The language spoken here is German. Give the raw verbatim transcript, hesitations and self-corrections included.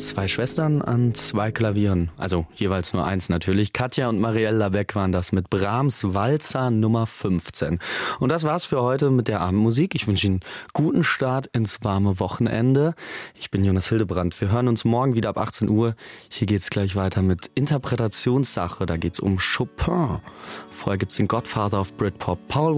zwei Schwestern an zwei Klavieren, also jeweils nur eins natürlich. Katja und Marielle Labec waren das mit Brahms Walzer Nummer fünfzehn. Und das war's für heute mit der Abendmusik. Ich wünsche Ihnen guten Start ins warme Wochenende. Ich bin Jonas Hildebrand. Wir hören uns morgen wieder ab achtzehn Uhr. Hier geht's gleich weiter mit Interpretationssache. Da geht's um Chopin. Vorher gibt's den Godfather of Britpop, Paul